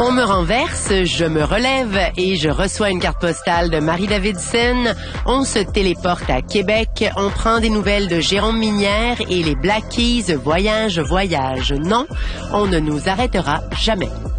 On me renverse, je me relève et je reçois une carte postale de Marie Davidson. On se téléporte à Québec, on prend des nouvelles de Jérôme Minière et les Black Keys voyagent. Non, on ne nous arrêtera jamais.